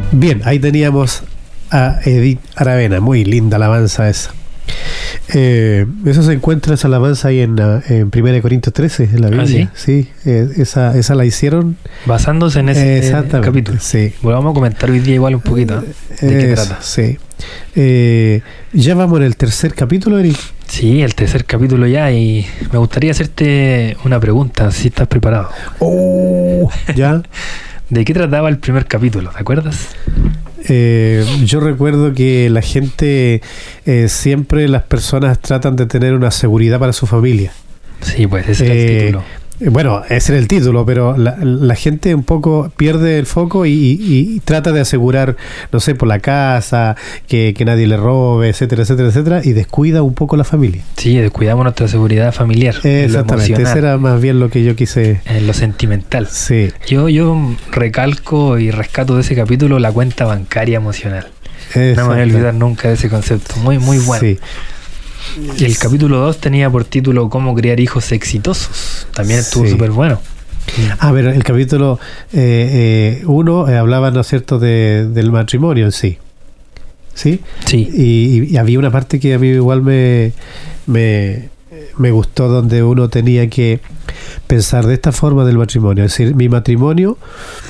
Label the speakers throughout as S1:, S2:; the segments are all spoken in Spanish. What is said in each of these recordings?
S1: Bien, ahí teníamos a Edith Aravena, muy linda alabanza esa. Eso se encuentra, esa alabanza ahí en 1 Corintios 13, en la Biblia.
S2: ¿sí?
S1: Esa la hicieron
S2: basándose en ese capítulo.
S1: Sí.
S2: Bueno, vamos a comentar hoy día igual un poquito de qué trata.
S1: Sí. Ya vamos en el tercer capítulo, Eric.
S2: Sí, el tercer capítulo ya, y me gustaría hacerte una pregunta, si estás preparado.
S1: ¿Ya?
S2: ¿De qué trataba el primer capítulo? ¿Te acuerdas?
S1: Yo recuerdo que la gente, siempre las personas tratan de tener una seguridad para su familia.
S2: Sí, pues ese es el título.
S1: Bueno, ese era el título, pero la gente un poco pierde el foco y trata de asegurar, no sé, por la casa, que nadie le robe, etcétera, etcétera, etcétera, y descuida un poco la familia.
S2: Sí, descuidamos nuestra seguridad familiar.
S1: Exactamente, ese era más bien lo que yo quise.
S2: En lo sentimental.
S1: Sí.
S2: Yo recalco y rescato de ese capítulo la cuenta bancaria emocional. No me voy a olvidar nunca de ese concepto. Muy, muy bueno. Sí. Y el capítulo 2 tenía por título ¿Cómo criar hijos exitosos? También estuvo súper bueno.
S1: Pero el capítulo 1 hablaba, ¿no es cierto?, del matrimonio en sí. ¿Sí?
S2: Sí.
S1: Y había una parte que a mí igual me gustó, donde uno tenía que pensar de esta forma del matrimonio. Es decir, mi matrimonio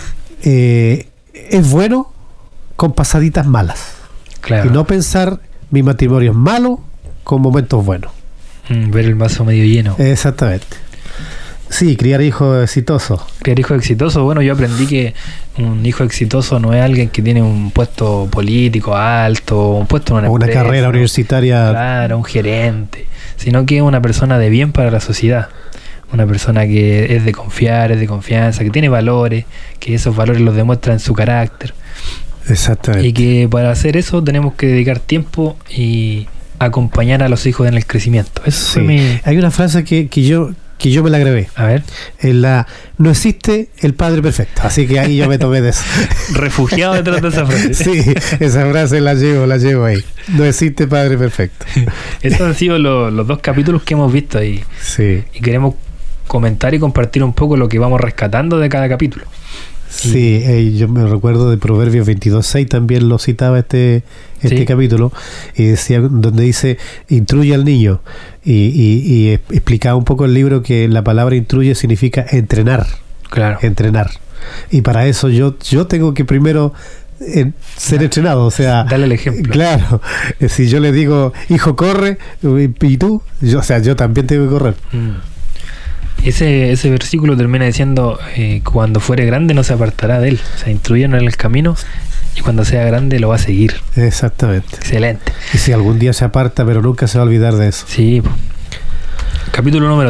S1: es bueno con pasaditas malas.
S2: Claro.
S1: Y no pensar mi matrimonio es malo con momentos buenos.
S2: Ver el vaso medio lleno.
S1: Exactamente. Sí, criar hijos exitosos.
S2: Criar hijos exitosos, bueno, yo aprendí que un hijo exitoso no es alguien que tiene un puesto político alto, un puesto en una empresa,
S1: carrera universitaria.
S2: Claro, un gerente, sino que es una persona de bien para la sociedad. Una persona que es de confiar, es de confianza, que tiene valores, que esos valores los demuestra en su carácter.
S1: Exactamente.
S2: Y que para hacer eso tenemos que dedicar tiempo y acompañar a los hijos en el crecimiento. Eso
S1: sí. Hay una frase que yo me la grabé.
S2: A ver.
S1: No existe el padre perfecto. Así que ahí yo me tomé de eso.
S2: Refugiado detrás de esa frase.
S1: Sí, esa frase la llevo ahí. No existe padre perfecto.
S2: Estos han sido los 2 capítulos que hemos visto ahí.
S1: Sí.
S2: Y queremos comentar y compartir un poco lo que vamos rescatando de cada capítulo.
S1: Sí, yo me recuerdo de Proverbios 22:6, también lo citaba este capítulo, y decía, donde dice instruye al niño, y explicaba un poco el libro que la palabra instruye significa entrenar.
S2: Claro.
S1: Entrenar. Y para eso yo tengo que primero ser entrenado, o sea,
S2: dale el ejemplo.
S1: Claro, si yo le digo hijo corre, y tú, yo también tengo que correr.
S2: Ese versículo termina diciendo cuando fuere grande no se apartará de él, o sea, instrúyelo en el camino y cuando sea grande lo va a seguir.
S1: Exactamente.
S2: Excelente.
S1: Y si algún día se aparta, pero nunca se va a olvidar de eso.
S2: Sí. Capítulo número